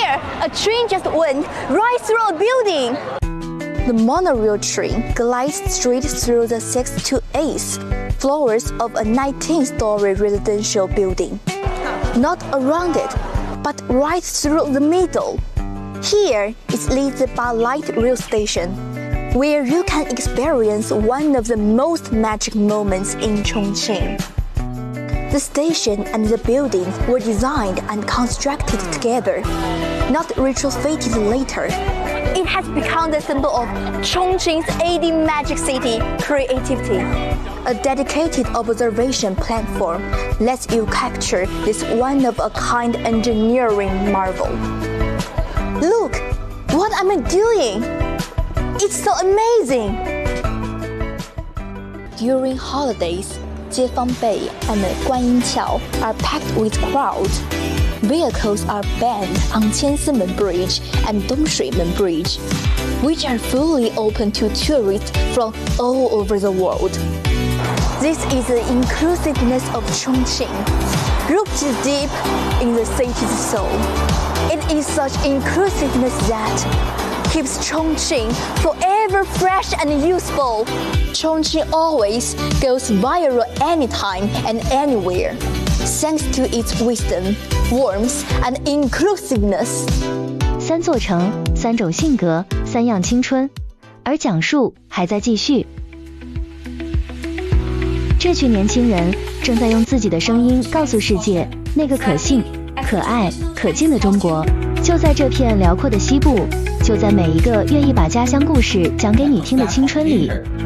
Here, a train just went right through a building. The monorail train glides straight through the 6th to 8th floors of a 19-story residential building. Not around it, but right through the middle. Here is Lizhiba Light Rail Station, where you can experience one of the most magic moments in Chongqing. The station and the building were designed and constructed together, not retrofitted later. It has become the symbol of Chongqing's 80 Magic City creativity. A dedicated observation platform lets you capture this one-of-a-kind engineering marvel. Look, what am I doing? It's so amazing! During holidays, Jiefang Bay and Guanyinqiao are packed with crowds. Vehicles are banned on Qiansimen Bridge and Dongshuimen Bridge, which are fully open to tourists from all over the world. This is the inclusiveness of Chongqing, rooted deep in the city's soul. It is such inclusiveness that keeps Chongqing forever fresh and useful. Chongqing always goes viral anytime and anywhere, thanks to its wisdom, warmth, and inclusiveness. 3座城，3种性格，3样青春，而讲述还在继续。这群年轻人正在用自己的声音告诉世界，那个可信、可爱、可敬的中国，就在这片辽阔的西部，就在每一个愿意把家乡故事讲给你听的青春里。